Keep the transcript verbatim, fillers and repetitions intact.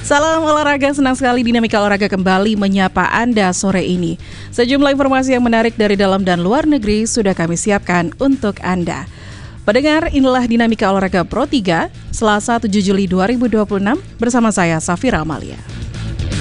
Salam olahraga, senang sekali Dinamika Olahraga kembali menyapa Anda sore ini. Sejumlah informasi yang menarik dari dalam dan luar negeri sudah kami siapkan untuk Anda. Pendengar, inilah Dinamika Olahraga Pro tiga, Selasa tujuh Juli dua ribu dua puluh enam, bersama saya Safira Amalia.